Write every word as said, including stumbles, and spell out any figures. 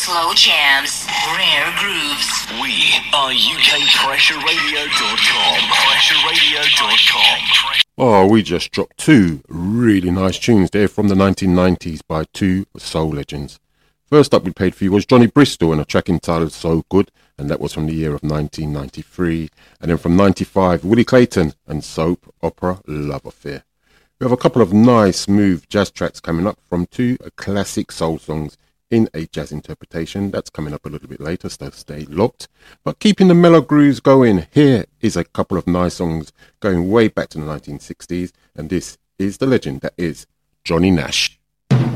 Slow jams, rare grooves. We are U K Pressure Radio dot com. Pressure Radio dot com. Oh, we just dropped two really nice tunes there from the nineteen nineties by two soul legends. First up we played for you was Johnny Bristol and a track entitled So Good, and that was from the year of nineteen ninety-three. And then from ninety-five, Willie Clayton and Soap Opera Love Affair. We have a couple of nice, smooth jazz tracks coming up from two classic soul songs in a jazz interpretation. That's coming up a little bit later, so stay locked. But keeping the mellow grooves going, here is a couple of nice songs going way back to the nineteen sixties, and this is the legend that is Johnny Nash.